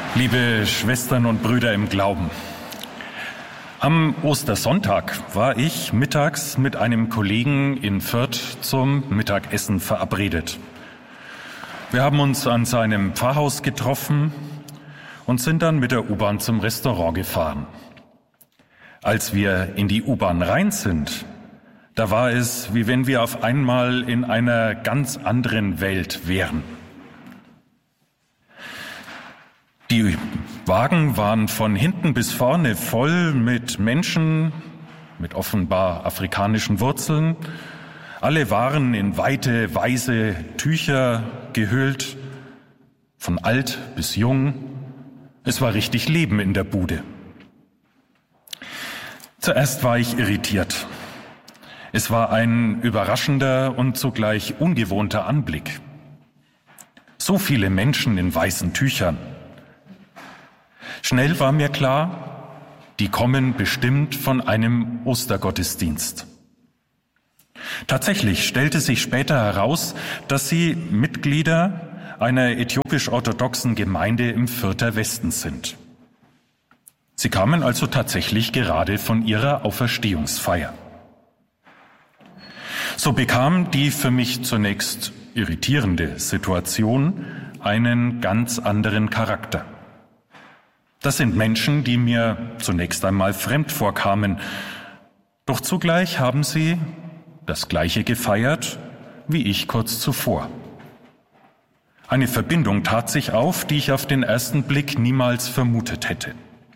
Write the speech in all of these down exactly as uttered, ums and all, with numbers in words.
Liebe Schwestern und Brüder im Glauben, am Ostersonntag war ich mittags mit einem Kollegen in Fürth zum Mittagessen verabredet. Wir haben uns an seinem Pfarrhaus getroffen und sind dann mit der U-Bahn zum Restaurant gefahren. Als wir in die U-Bahn rein sind, da war es, wie wenn wir auf einmal in einer ganz anderen Welt wären. Die Wagen waren von hinten bis vorne voll mit Menschen mit offenbar afrikanischen Wurzeln. Alle waren in weite, weiße Tücher gehüllt, von alt bis jung. Es war richtig Leben in der Bude. Zuerst war ich irritiert. Es war ein überraschender und zugleich ungewohnter Anblick. So viele Menschen in weißen Tüchern. Schnell war mir klar, die kommen bestimmt von einem Ostergottesdienst. Tatsächlich stellte sich später heraus, dass sie Mitglieder einer äthiopisch-orthodoxen Gemeinde im Fürther Westen sind. Sie kamen also tatsächlich gerade von ihrer Auferstehungsfeier. So bekam die für mich zunächst irritierende Situation einen ganz anderen Charakter. Das sind Menschen, die mir zunächst einmal fremd vorkamen, doch zugleich haben sie das Gleiche gefeiert wie ich kurz zuvor. Eine Verbindung tat sich auf, die ich auf den ersten Blick niemals vermutet hätte.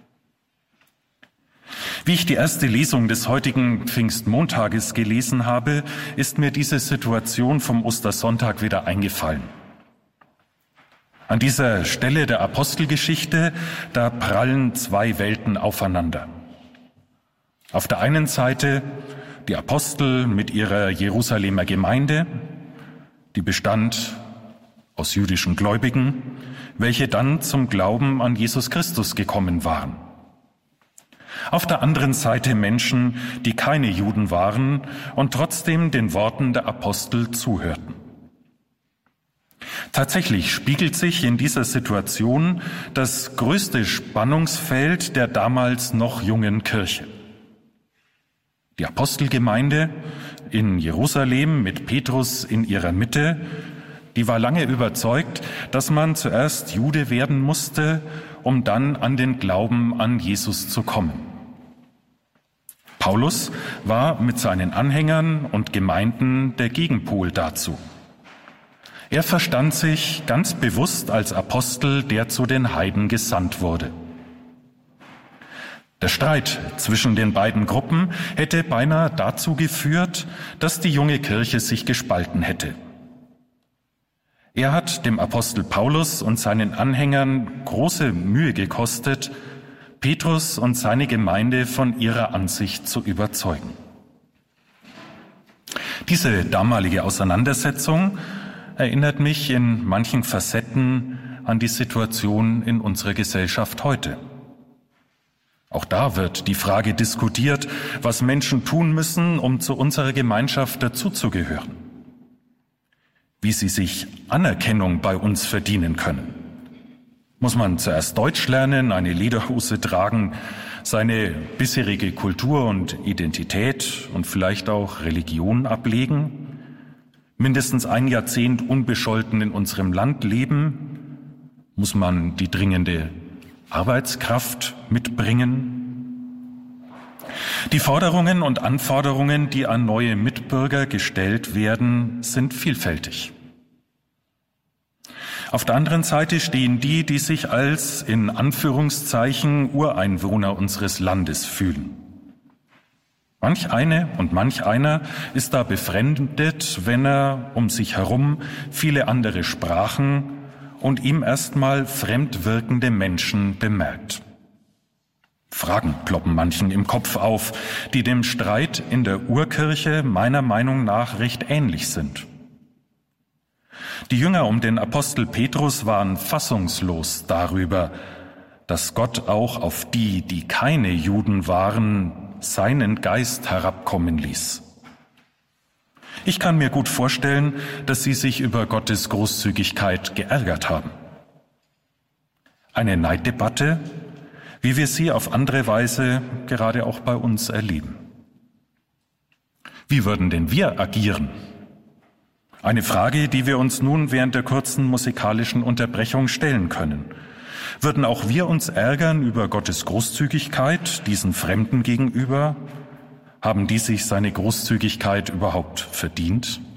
Wie ich die erste Lesung des heutigen Pfingstmontages gelesen habe, ist mir diese Situation vom Ostersonntag wieder eingefallen. An dieser Stelle der Apostelgeschichte, da prallen zwei Welten aufeinander. Auf der einen Seite die Apostel mit ihrer Jerusalemer Gemeinde, die bestand aus jüdischen Gläubigen, welche dann zum Glauben an Jesus Christus gekommen waren. Auf der anderen Seite Menschen, die keine Juden waren und trotzdem den Worten der Apostel zuhörten. Tatsächlich spiegelt sich in dieser Situation das größte Spannungsfeld der damals noch jungen Kirche. Die Apostelgemeinde in Jerusalem mit Petrus in ihrer Mitte, die war lange überzeugt, dass man zuerst Jude werden musste, um dann an den Glauben an Jesus zu kommen. Paulus war mit seinen Anhängern und Gemeinden der Gegenpol dazu. Er verstand sich ganz bewusst als Apostel, der zu den Heiden gesandt wurde. Der Streit zwischen den beiden Gruppen hätte beinahe dazu geführt, dass die junge Kirche sich gespalten hätte. Er hat dem Apostel Paulus und seinen Anhängern große Mühe gekostet, Petrus und seine Gemeinde von ihrer Ansicht zu überzeugen. Diese damalige Auseinandersetzung erinnert mich in manchen Facetten an die Situation in unserer Gesellschaft heute. Auch da wird die Frage diskutiert, was Menschen tun müssen, um zu unserer Gemeinschaft dazuzugehören. Wie sie sich Anerkennung bei uns verdienen können. Muss man zuerst Deutsch lernen, eine Lederhose tragen, seine bisherige Kultur und Identität und vielleicht auch Religion ablegen? Mindestens ein Jahrzehnt unbescholten in unserem Land leben? Muss man die dringende Arbeitskraft mitbringen? Die Forderungen und Anforderungen, die an neue Mitbürger gestellt werden, sind vielfältig. Auf der anderen Seite stehen die, die sich als in Anführungszeichen Ureinwohner unseres Landes fühlen. Manch eine und manch einer ist da befremdet, wenn er um sich herum viele andere Sprachen und ihm erstmal fremd wirkende Menschen bemerkt. Fragen ploppen manchen im Kopf auf, die dem Streit in der Urkirche meiner Meinung nach recht ähnlich sind. Die Jünger um den Apostel Petrus waren fassungslos darüber, dass Gott auch auf die, die keine Juden waren, seinen Geist herabkommen ließ. Ich kann mir gut vorstellen, dass sie sich über Gottes Großzügigkeit geärgert haben. Eine Neiddebatte, wie wir sie auf andere Weise gerade auch bei uns erleben. Wie würden denn wir agieren? Eine Frage, die wir uns nun während der kurzen musikalischen Unterbrechung stellen können. Würden auch wir uns ärgern über Gottes Großzügigkeit diesen Fremden gegenüber? Haben die sich seine Großzügigkeit überhaupt verdient?